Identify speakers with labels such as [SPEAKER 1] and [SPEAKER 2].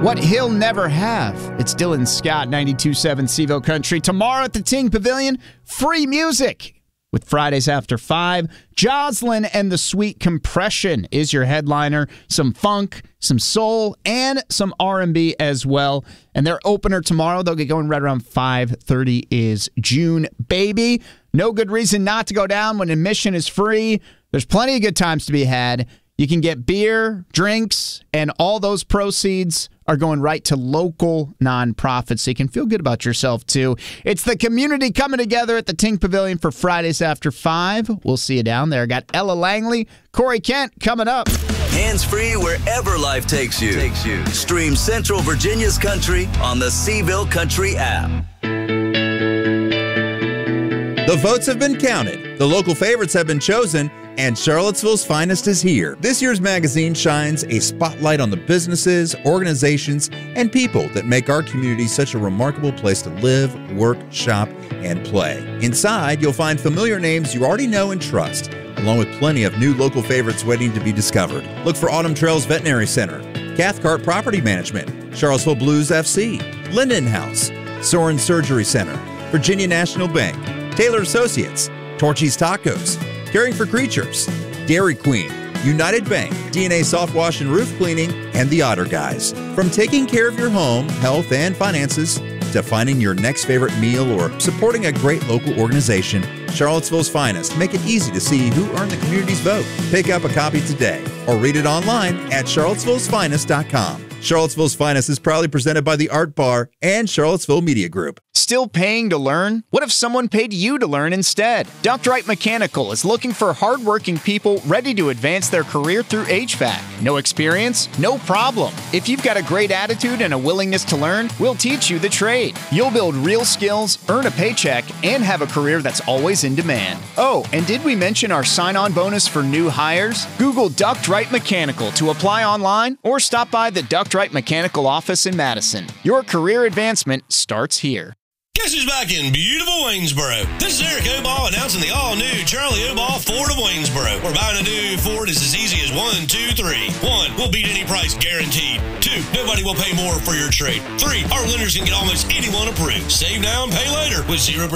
[SPEAKER 1] What He'll Never Have. It's Dylan Scott, 92.7 Seaville Country. Tomorrow at the Ting Pavilion, free music with Fridays After 5. Jocelyn and the Sweet Compression is your headliner. Some funk, some soul, and some R&B as well. And their opener tomorrow, they'll get going right around 5:30, is June Baby. No good reason not to go down when admission is free. There's plenty of good times to be had. You can get beer, drinks, and all those proceeds are going right to local nonprofits, so you can feel good about yourself, too. It's the community coming together at the Ting Pavilion for Fridays After 5. We'll see you down there. Got Ella Langley, Corey Kent coming up.
[SPEAKER 2] Hands-free wherever life takes you. Stream Central Virginia's country on the Seaville Country app.
[SPEAKER 3] The votes have been counted, the local favorites have been chosen, and Charlottesville's Finest is here. This year's magazine shines a spotlight on the businesses, organizations, and people that make our community such a remarkable place to live, work, shop, and play. Inside, you'll find familiar names you already know and trust, along with plenty of new local favorites waiting to be discovered. Look for Autumn Trails Veterinary Center, Cathcart Property Management, Charlottesville Blues FC, Linden House, Soren Surgery Center, Virginia National Bank, Taylor Associates, Torchy's Tacos, Caring for Creatures, Dairy Queen, United Bank, DNA Soft Wash and Roof Cleaning, and the Otter Guys. From taking care of your home, health, and finances to finding your next favorite meal or supporting a great local organization, Charlottesville's Finest make it easy to see who earned the community's vote. Pick up a copy today or read it online at charlottesvillesfinest.com. Charlottesville's Finest is proudly presented by the Art Bar and Charlottesville Media Group.
[SPEAKER 1] Still paying to learn? What if someone paid you to learn instead? Dr. Wright Mechanical is looking for hardworking people ready to advance their career through HVAC. No experience? No problem. If you've got a great attitude and a willingness to learn, we'll teach you the trade. You'll build real skills, earn a paycheck, and have a career that's always in demand. Oh, and did we mention our sign-on bonus for new hires? Google Duct Wright Mechanical to apply online or stop by the Duct Wright Mechanical office in Madison. Your career advancement starts here.
[SPEAKER 4] Guess who's back in beautiful Waynesboro? This is Eric Obaugh announcing the all-new Charlie Obaugh Ford of Waynesboro, where buying a new Ford is as easy as 1, 2, 3. 1, we'll beat any price guaranteed. 2, nobody will pay more for your trade. 3, our lenders can get almost anyone approved. Save now and pay later with 0%